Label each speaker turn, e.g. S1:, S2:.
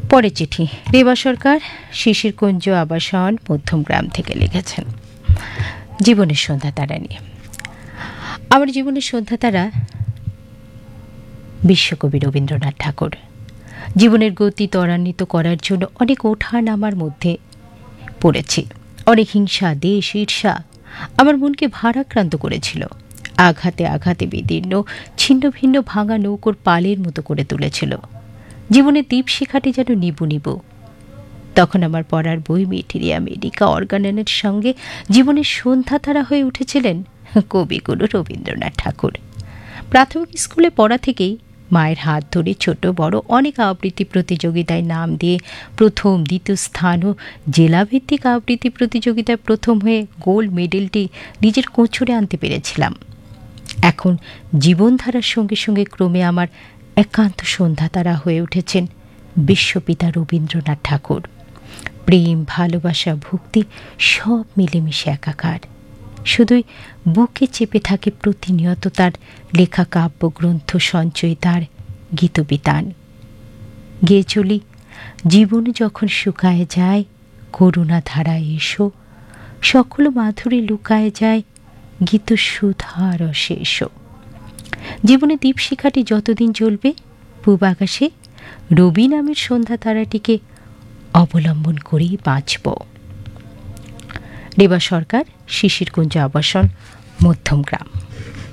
S1: পরের চিঠি রেবা সরকার, শিশিরকুঞ্জ আবাসন, মধ্যমগ্রাম থেকে লিখেছেন জীবনের সন্ধ্যা তারা নিয়ে। আমার জীবনের সন্ধ্যা তারা বিশ্বকবি রবীন্দ্রনাথ ঠাকুর। জীবনের গতি ত্বরান্বিত করার জন্য অনেক ওঠা নামার মধ্যে পড়েছি। অনেক হিংসা, দেশ, ঈর্ষা আমার মনকে ভারাক্রান্ত করেছিল। আঘাতে আঘাতে বিদীর্ণ ছিন্ন ভিন্ন ভাঙা নৌকোর পালের মতো করে তুলেছিল। জীবনের দীপশিখাটি যেন নিবু নিবু। তখন আমার পড়ার বই মেটেরিয়া মেডিকা অর্গানানের সঙ্গে জীবনের সন্ধ্যা তারা হয়ে উঠেছিলেন কবিগুরু রবীন্দ্রনাথ ঠাকুর। প্রাথমিক স্কুলে পড়া থেকেই মায়ের হাত ধরে ছোট বড় অনেক আবৃত্তি প্রতিযোগিতায় নাম দিয়ে প্রথম, দ্বিতীয় স্থান ও জেলাভিত্তিক আবৃত্তি প্রতিযোগিতায় প্রথম হয়ে গোল্ড মেডেলটি নিজের কোঁচড়ে আনতে পেরেছিলাম। এখন জীবনধারার সঙ্গে সঙ্গে ক্রমে আমার একান্ত সন্ধ্যা তারা হয়ে উঠেছেন বিশ্বপিতা রবীন্দ্রনাথ ঠাকুর। প্রেম, ভালোবাসা, ভক্তি সব মিলেমিশে একাকার। শুধুই বুকে চেপে থাকে প্রতিনিয়ত তার লেখা কাব্যগ্রন্থ সঞ্চয়, তার গীতবিতান। গেয়ে চলি, জীবন যখন শুকায় যায় করুণা ধারায় এসো, সকল মাধুরী লুকায় যায় গীত সুধা রসে এসো। জীবনে দীপশিখাটি যতদিন জ্বলবে পূব আকাশে রবি নামের সন্ধ্যা তারাটিকে অবলম্বন করেই বাঁচব। রেবা সরকার, শিশিরকুঞ্জ আবাসন, মধ্যমগ্রাম।